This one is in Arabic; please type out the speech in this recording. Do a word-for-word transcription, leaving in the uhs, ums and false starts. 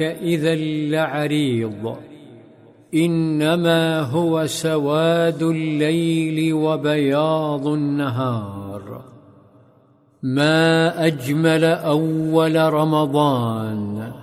إذا لعريض إنما هو سواد الليل وبياض النهار. ما أجمل أول رمضان